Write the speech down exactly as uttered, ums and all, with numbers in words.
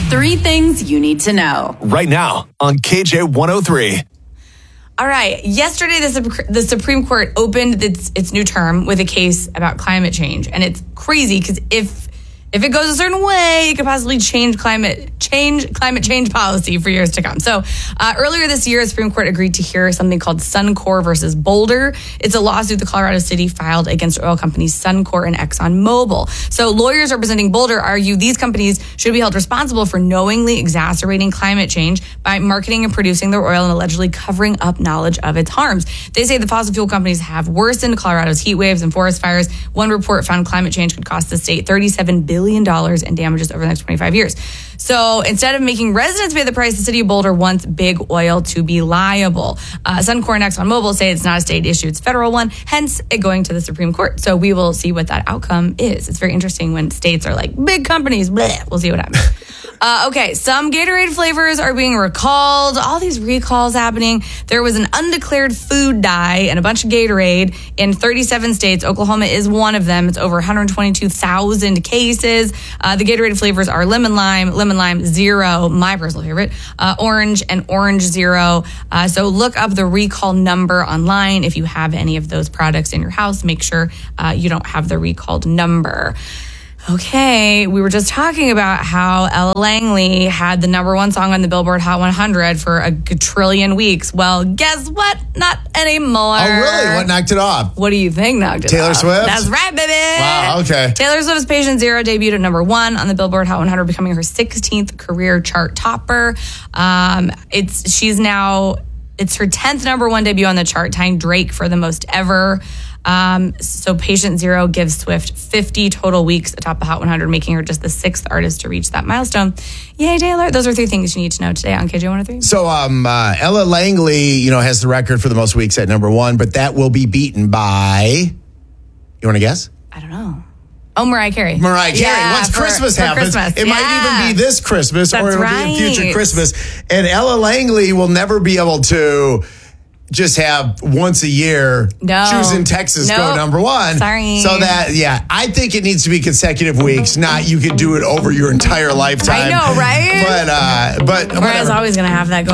Three things you need to know. Right now on K J one oh three. All right. Yesterday, the, the Supreme Court opened its, its new term with a case about climate change. And it's crazy because if if it goes a certain way, it could possibly change climate change climate change policy for years to come. So uh, earlier this year, the Supreme Court agreed to hear something called Suncor versus Boulder. It's a lawsuit the Colorado City filed against oil companies Suncor and ExxonMobil. So lawyers representing Boulder argue these companies should be held responsible for knowingly exacerbating climate change by marketing and producing their oil and allegedly covering up knowledge of its harms. They say the fossil fuel companies have worsened Colorado's heat waves and forest fires. One report found climate change could cost the state thirty-seven billion dollars in damages over the next twenty-five years. So instead of making residents pay the price, the city of Boulder wants big oil to be liable. Uh, Suncor and ExxonMobil say it's not a state issue, it's a federal one, hence it going to the Supreme Court. So we will see what that outcome is. It's very interesting when states are like, big companies, bleh. We'll see what happens. Uh, okay, some Gatorade flavors are being recalled. All these recalls happening. There was an undeclared food dye and a bunch of Gatorade in thirty-seven states. Oklahoma is one of them. It's over one hundred twenty-two thousand cases. Uh, the Gatorade flavors are lemon lime, lemon lime zero, my personal favorite, uh, orange and orange zero. Uh, so look up the recall number online. If you have any of those products in your house, make sure uh, you don't have the recalled number. Okay, we were just talking about how Ella Langley had the number one song on the Billboard Hot one hundred for a trillion weeks. Well, guess what? Not anymore. Oh, really? What knocked it off? What do you think knocked it Taylor off? Swift? That's right, baby. Wow, okay. Taylor Swift's Patient Zero debuted at number one on the Billboard Hot one hundred, becoming her sixteenth career chart topper. Um, it's she's now, it's her tenth number one debut on the chart, tying Drake for the most ever. Um, so Patient Zero gives Swift fifty total weeks atop the Hot one hundred, making her just the sixth artist to reach that milestone. Yay, Taylor. Those are three things you need to know today on K J one oh three. So um, uh, Ella Langley, you know, has the record for the most weeks at number one, but that will be beaten by, you want to guess? I don't know. Oh, Mariah Carey. Mariah Carey. Yeah, Once for, Christmas for happens, Christmas. it yeah. might even be this Christmas That's or it'll right. be a future Christmas. And Ella Langley will never be able to just have once a year no. choosing Texas nope. go number one. Sorry. So that, yeah, I think it needs to be consecutive weeks, not you could do it over your entire lifetime. I know, right? But, uh, but Mariah's whatever. always going to have that go.